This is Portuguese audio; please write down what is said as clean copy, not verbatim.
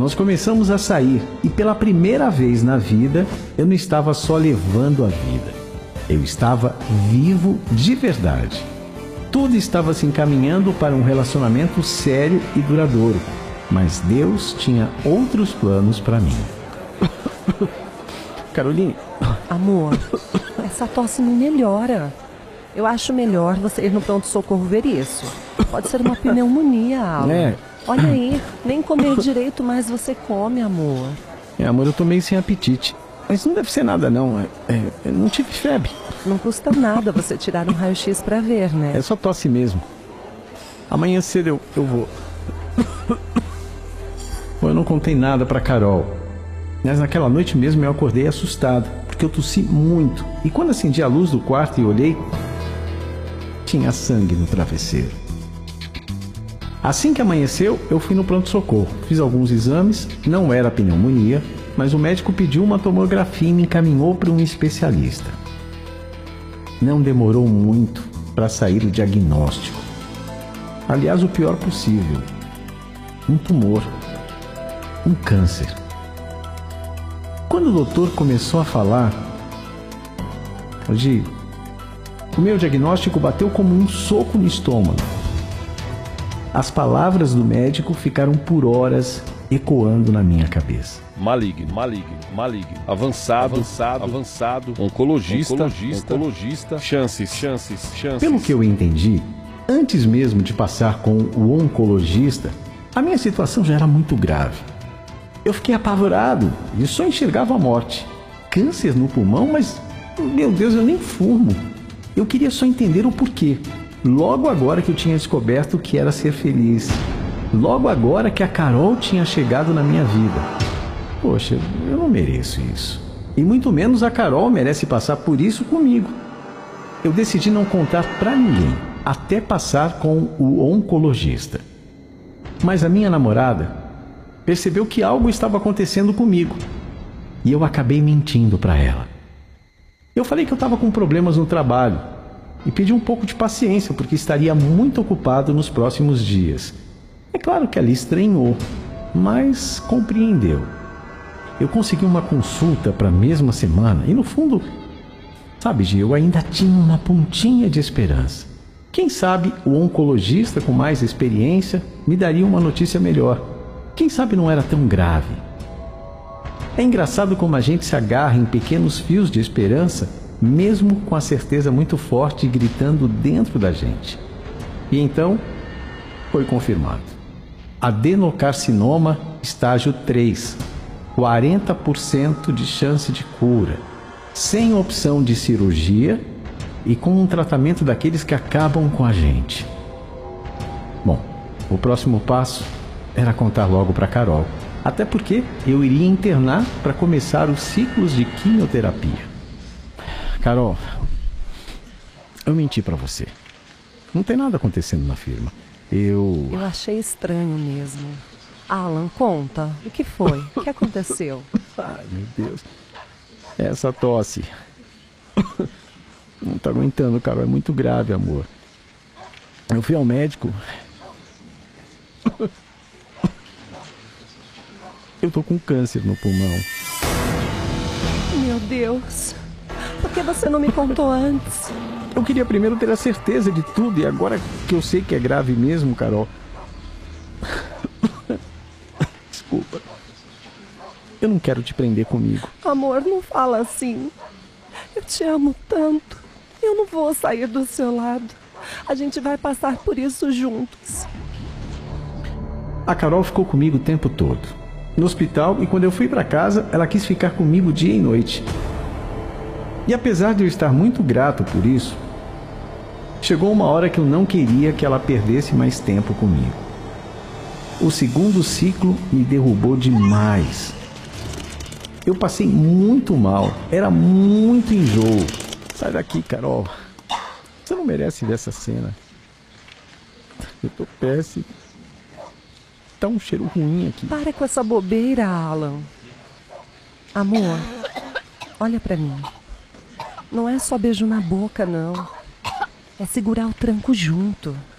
Nós começamos a sair e pela primeira vez na vida eu não estava só levando a vida. Eu estava vivo de verdade. Tudo estava se encaminhando para um relacionamento sério e duradouro. Mas Deus tinha outros planos para mim. Caroline. Amor, essa tosse não melhora. Eu acho melhor você ir no pronto-socorro ver isso. Pode ser uma pneumonia, Alan. Olha aí, nem comer direito mais você come, amor. Amor, eu tô meio sem apetite. Mas não deve ser nada, não. Eu não tive febre. Não custa nada você tirar um raio-x pra ver, né? É só tosse mesmo. Amanhã cedo eu vou. Eu não contei nada pra Carol. Mas naquela noite mesmo eu acordei assustado, porque eu tossi muito. E quando acendi a luz do quarto e olhei, tinha sangue no travesseiro. Assim que amanheceu, eu fui no pronto-socorro. Fiz alguns exames, não era pneumonia, mas o médico pediu uma tomografia e me encaminhou para um especialista. Não demorou muito para sair o diagnóstico. Aliás, o pior possível. Um tumor. Um câncer. Quando o doutor começou a falar, Gi, o meu diagnóstico bateu como um soco no estômago. As palavras do médico ficaram por horas ecoando na minha cabeça. Maligno. Avançado. Oncologista. Chances. Pelo que eu entendi, antes mesmo de passar com o oncologista, a minha situação já era muito grave. Eu fiquei apavorado e só enxergava a morte. Câncer no pulmão, mas, meu Deus, eu nem fumo. Eu queria só entender o porquê. Logo agora que eu tinha descoberto o que era ser feliz. Logo agora que a Carol tinha chegado na minha vida. Poxa, eu não mereço isso. E muito menos a Carol merece passar por isso comigo. Eu decidi não contar pra ninguém, até passar com o oncologista. Mas a minha namorada percebeu que algo estava acontecendo comigo. E eu acabei mentindo pra ela. Eu falei que eu estava com problemas no trabalho e pedi um pouco de paciência, porque estaria muito ocupado nos próximos dias. É claro que ela estranhou, mas compreendeu. Eu consegui uma consulta para a mesma semana e, no fundo, sabe, Gi, eu ainda tinha uma pontinha de esperança. Quem sabe o oncologista com mais experiência me daria uma notícia melhor. Quem sabe não era tão grave. É engraçado como a gente se agarra em pequenos fios de esperança, mesmo com a certeza muito forte gritando dentro da gente. E então, foi confirmado. Adenocarcinoma, estágio 3. 40% de chance de cura. Sem opção de cirurgia e com um tratamento daqueles que acabam com a gente. Bom, o próximo passo era contar logo para Carol. Até porque eu iria internar para começar os ciclos de quimioterapia. Carol, eu menti pra você. Não tem nada acontecendo na firma. Eu achei estranho mesmo. Alan, conta. O que foi? O que aconteceu? Ai, meu Deus. Essa tosse. Não tá aguentando, Carol. É muito grave, amor. Eu fui ao médico. Eu tô com câncer no pulmão. Meu Deus. Por que você não me contou antes? Eu queria primeiro ter a certeza de tudo e agora que eu sei que é grave mesmo, Carol. Desculpa. Eu não quero te prender comigo. Amor, não fala assim. Eu te amo tanto. Eu não vou sair do seu lado. A gente vai passar por isso juntos. A Carol ficou comigo o tempo todo. No hospital, e quando eu fui para casa, ela quis ficar comigo dia e noite. E apesar de eu estar muito grato por isso, chegou uma hora que eu não queria que ela perdesse mais tempo comigo. O segundo ciclo me derrubou demais. Eu passei muito mal, era muito enjoo. Sai daqui, Carol. Você não merece ver essa cena. Eu tô péssimo. Tá um cheiro ruim aqui. Para com essa bobeira, Alan. Amor, olha pra mim. Não é só beijo na boca, não. É segurar o tranco junto.